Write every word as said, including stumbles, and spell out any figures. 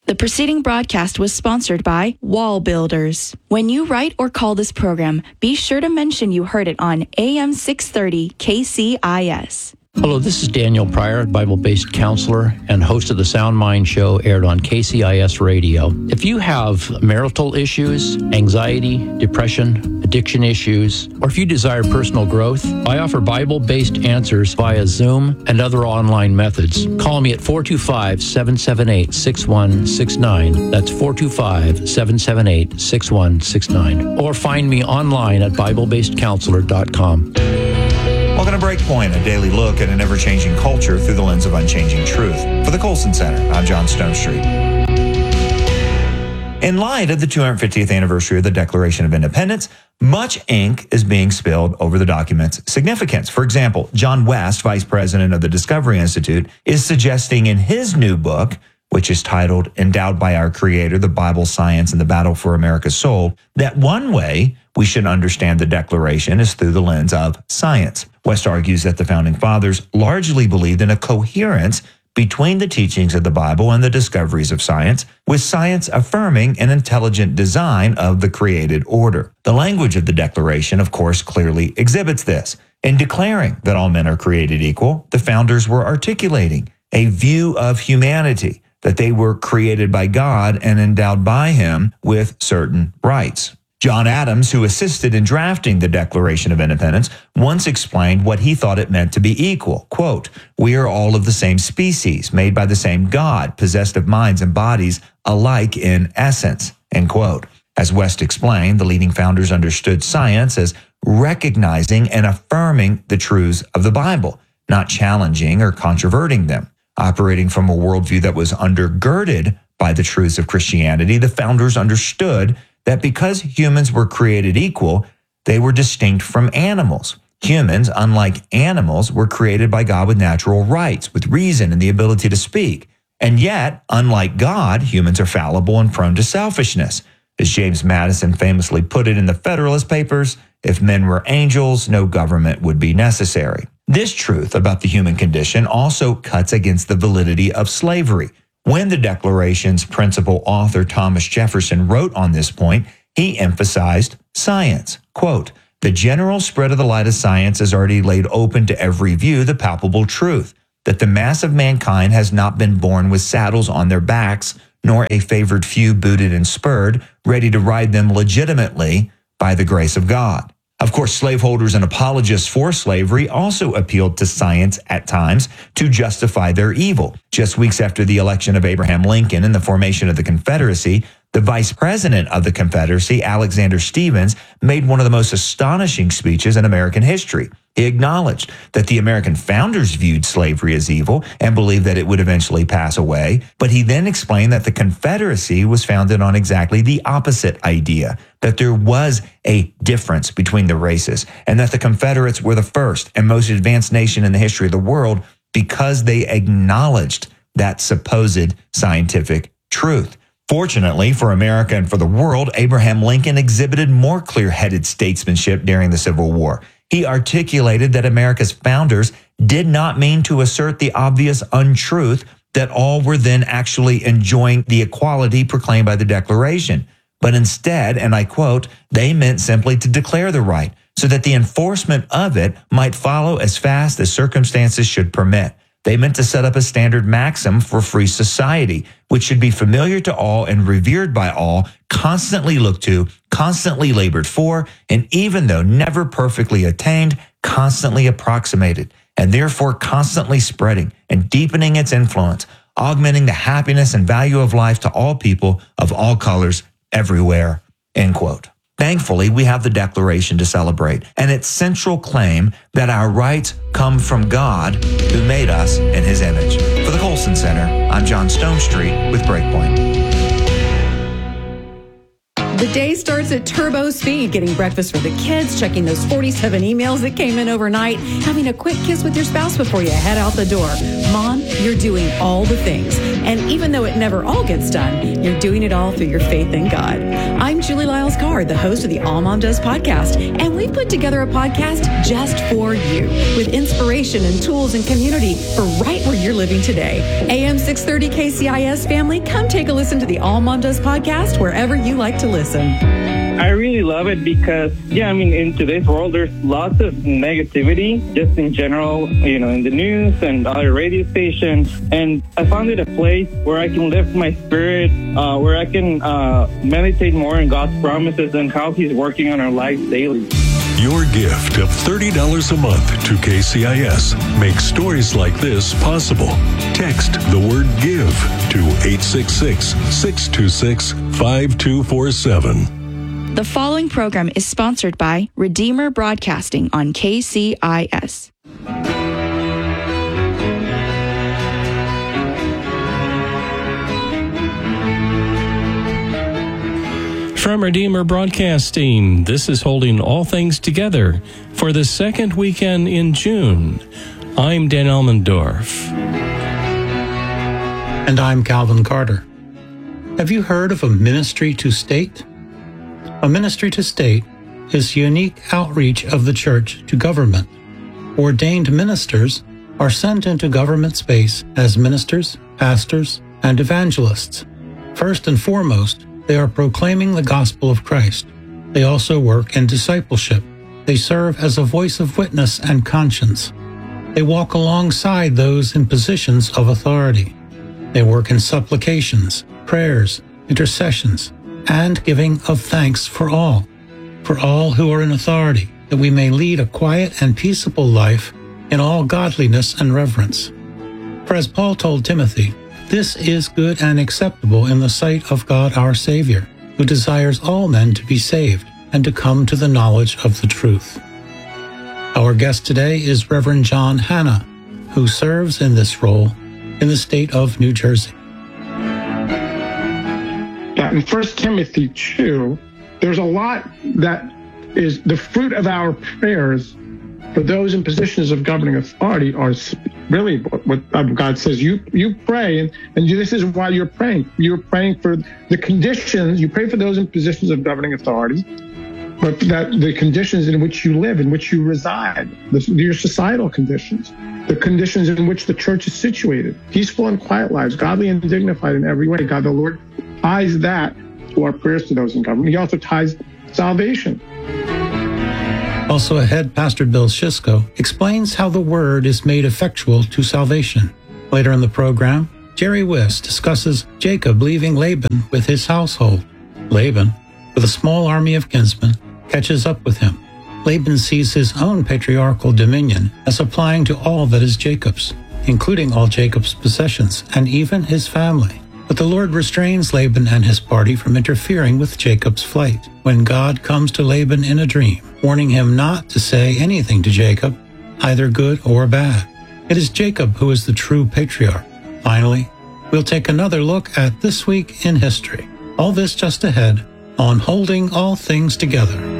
The preceding broadcast was sponsored by Wall Builders. When you write or call this program, be sure to mention you heard it on A M six thirty K C I S. Hello, this is Daniel Pryor, Bible-based counselor and host of the Sound Mind Show, aired on K C I S Radio. If you have marital issues, anxiety, depression, addiction issues, or if you desire personal growth, I offer Bible-based answers via Zoom and other online methods. Call me at four two five, seven seven eight, six one six nine. That's four two five, seven seven eight, six one six nine. Or find me online at bible based counselor dot com. Welcome to Breakpoint, a daily look at an ever-changing culture through the lens of unchanging truth. For the Colson Center, I'm John Stonestreet. In light of the two hundred fiftieth anniversary of the Declaration of Independence, much ink is being spilled over the document's significance. For example, John West, vice president of the Discovery Institute, is suggesting in his new book, which is titled Endowed by Our Creator, the Bible, Science, and the Battle for America's Soul, that one way we should understand the Declaration is through the lens of science. West argues that the Founding Fathers largely believed in a coherence between the teachings of the Bible and the discoveries of science, with science affirming an intelligent design of the created order. The language of the Declaration, of course, clearly exhibits this. In declaring that all men are created equal, the founders were articulating a view of humanity, that they were created by God and endowed by Him with certain rights. John Adams, who assisted in drafting the Declaration of Independence, once explained what he thought it meant to be equal. Quote, "We are all of the same species, made by the same God, possessed of minds and bodies alike in essence." End quote. As West explained, the leading founders understood science as recognizing and affirming the truths of the Bible, not challenging or controverting them. Operating from a worldview that was undergirded by the truths of Christianity, the founders understood that because humans were created equal, they were distinct from animals. Humans, unlike animals, were created by God with natural rights, with reason and the ability to speak. And yet, unlike God, humans are fallible and prone to selfishness. As James Madison famously put it in the Federalist Papers, if men were angels, no government would be necessary. This truth about the human condition also cuts against the validity of slavery. When the Declaration's principal author, Thomas Jefferson, wrote on this point, he emphasized science. Quote, "The general spread of the light of science has already laid open to every view the palpable truth, that the mass of mankind has not been born with saddles on their backs, nor a favored few booted and spurred, ready to ride them legitimately by the grace of God." Of course, slaveholders and apologists for slavery also appealed to science at times to justify their evil. Just weeks after the election of Abraham Lincoln and the formation of the Confederacy, the vice president of the Confederacy, Alexander Stephens, made one of the most astonishing speeches in American history. He acknowledged that the American founders viewed slavery as evil and believed that it would eventually pass away, but he then explained that the Confederacy was founded on exactly the opposite idea, that there was a difference between the races, and that the Confederates were the first and most advanced nation in the history of the world because they acknowledged that supposed scientific truth. Fortunately for America and for the world, Abraham Lincoln exhibited more clear-headed statesmanship during the Civil War. He articulated that America's founders did not mean to assert the obvious untruth that all were then actually enjoying the equality proclaimed by the Declaration, but instead, and I quote, "they meant simply to declare the right so that the enforcement of it might follow as fast as circumstances should permit. They meant to set up a standard maxim for free society, which should be familiar to all and revered by all, constantly looked to, constantly labored for, and even though never perfectly attained, constantly approximated, and therefore constantly spreading and deepening its influence, augmenting the happiness and value of life to all people of all colors everywhere." End quote. Thankfully, we have the Declaration to celebrate, and its central claim that our rights come from God who made us in His image. For the Colson Center, I'm John Stonestreet with Breakpoint. The day starts at turbo speed, getting breakfast for the kids, checking those forty-seven emails that came in overnight, having a quick kiss with your spouse before you head out the door. Mom, you're doing all the things. And even though it never all gets done, you're doing it all through your faith in God. I'm Julie Lyles-Card, the host of the All Mom Does podcast, and we put together a podcast just for you with inspiration and tools and community for right where you're living today. A M six thirty K C I S family, come take a listen to the All Mom Does podcast wherever you like to listen. I really love it because, yeah, I mean, in today's world, there's lots of negativity just in general, you know, in the news and other radio stations. And I found it a place where I can lift my spirit, uh, where I can uh, meditate more on God's promises and how He's working on our lives daily. Your gift of thirty dollars a month to K C I S makes stories like this possible. Text the word GIVE to eight six six, six two six, five two four seven. The following program is sponsored by Redeemer Broadcasting on K C I S. From Redeemer Broadcasting, this is Holding All Things Together for the second weekend in June. I'm Dan Elmendorf. And I'm Calvin Carter. Have you heard of a ministry to state? A ministry to state is unique outreach of the church to government. Ordained ministers are sent into government space as ministers, pastors, and evangelists. First and foremost, they are proclaiming the gospel of Christ. They also work in discipleship. They serve as a voice of witness and conscience. They walk alongside those in positions of authority. They work in supplications, prayers, intercessions, and giving of thanks for all, for all who are in authority, that we may lead a quiet and peaceable life in all godliness and reverence. For as Paul told Timothy, this is good and acceptable in the sight of God our Savior, who desires all men to be saved and to come to the knowledge of the truth. Our guest today is Reverend John Hanna, who serves in this role in the state of New Jersey. In First Timothy two, there's a lot that is the fruit of our prayers for those in positions of governing authority are really what God says. You you pray, and, and this is why you're praying. You're praying for the conditions. You pray for those in positions of governing authority, but that the conditions in which you live, in which you reside, the, your societal conditions, the conditions in which the church is situated, peaceful and quiet lives, godly and dignified in every way. God, the Lord ties that to our prayers to those in government. He also ties salvation. Also ahead, Pastor Bill Schisko explains how the word is made effectual to salvation. Later in the program, Jerry Wiss discusses Jacob leaving Laban with his household. Laban, with a small army of kinsmen, catches up with him. Laban sees his own patriarchal dominion as applying to all that is Jacob's, including all Jacob's possessions and even his family. But the Lord restrains Laban and his party from interfering with Jacob's flight when God comes to Laban in a dream, warning him not to say anything to Jacob, either good or bad. It is Jacob who is the true patriarch. Finally, we'll take another look at This Week in History. All this just ahead on Holding All Things Together.